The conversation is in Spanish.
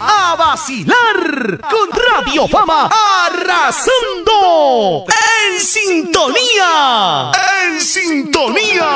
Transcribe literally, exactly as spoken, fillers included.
a vacilar con Radio Fama arrasando en sintonía, en sintonía.